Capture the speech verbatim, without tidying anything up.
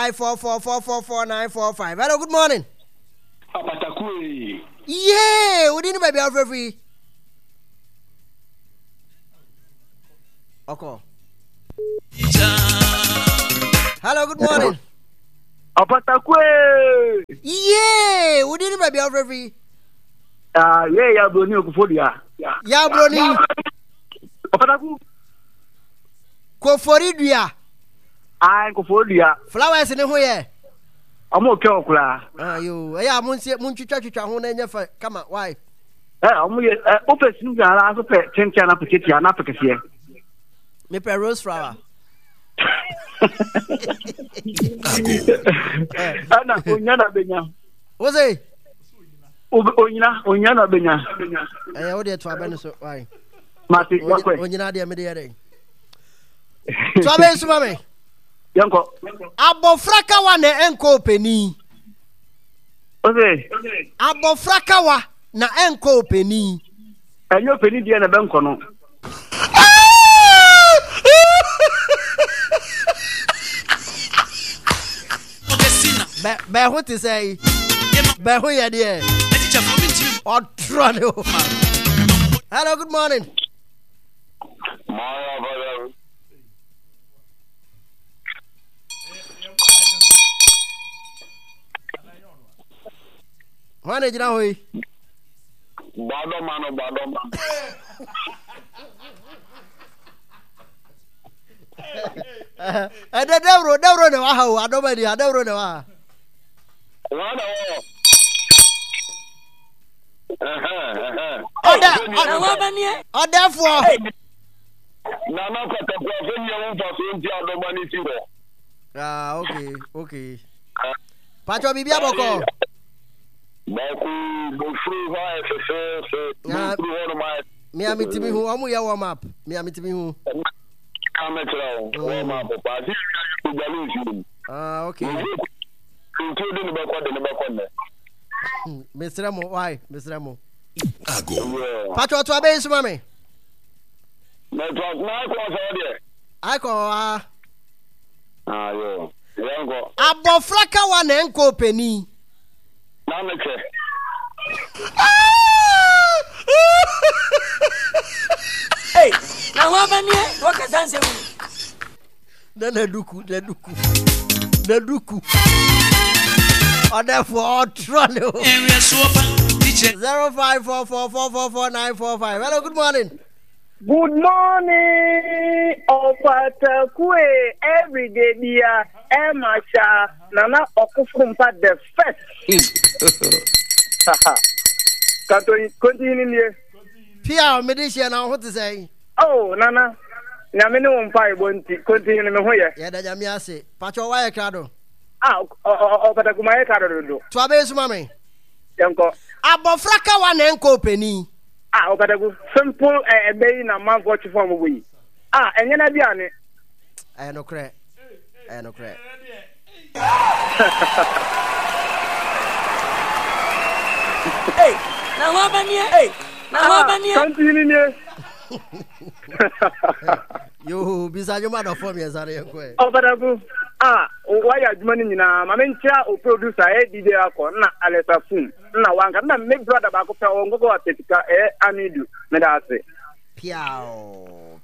four four four four four nine four five. Hello, good morning. Apatakwe. Yeah, we didn't baby out for free. Okay. Hello, good morning. Apatakwe. Yeah, we didn't baby out for free. Ah, yeah, ya broni okufodia. Ya broni. Apataku. Koforidua. Ah, okufodia. Flowers ni ho ye. Amo ke okura. Ah yo, eh ya munsie muntwitwa twitwa ho na enyefa. Come on, why? Eh, amo ye opes nu gara so pe tentia na petiti na pekese. Me pe rose flower. Ana onya na benya. Wo say? Onyina, onya na benya. Eh, wo de to abene so, why? Mati, wakwe. Onyina de me de yere. To aben so mame. Yanko. Abofra kawa na enko peni. Ose. Abofra kawa na enko peni. Enyo peni dia na benko no. Be be ho ti say. Be ho ye de. Otrone. Hello, good morning. Maya brother. Wane jina hoy? Bado mano bado man. Eh de dewro dewro ne wa ha adoba di dewro ne wa. Wana wo. Oda odafo. Na na ko to ko fe ni won fa so nti adoba ni ti ro. Ah, okay, okay. Pacho bibia boko. Baku bo free wa efefe se bo ho ma. Me amitimi hu omu ya warm up. Me amitimi hu. Kametra warm up pa si you galu ju. Ah, okay. Nti odi ni ba kwa de ni ba kwa ne. Mister Mo, why? Mister Mo. Ago. Pacho to abe suma me. Na to na ko so de. I ko ah. Ah yo. Yango. Abofra ka wa na enko peni. Na me che. Hey, na wa bani e wa ka sanse mu. Na na duku, na duku. Na duku. Order for Tron. Zero five four four four four four nine four five. Hello, good morning. Good morning, Opatakwe. Every day, dear Emasha Nana Okufumpa the first. Continue. Pia, Medicine, now what to say? Oh, Nana. Namini won't buy one. Continue me here. Yeah, that Yamiase. Pacho, why a crowd? Ah, Opatakuma Cardo. Twabes, mammy. Yanko. Abofraka wa na enko peni. Ah, Opataku. Simple a bay na man watch from away. Ah, and then I be on it. I no crack. I no crack. Hey, na wa bani e. Hey, na wa bani e. Continue. Yo, bisa yo mother for me azare enko e. Opataku. Ah, why are you money na mamencha o producer e D J ako na Alesa Fun na wanka na make brother ba ko pe o ngogo atetika e amidu me da ase Piao